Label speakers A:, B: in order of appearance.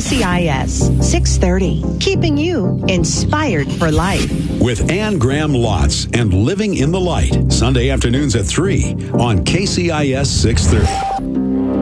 A: KCIS 630, keeping you inspired for life.
B: With Ann Graham Lotz and Living in the Light, Sunday afternoons at 3 on KCIS 630.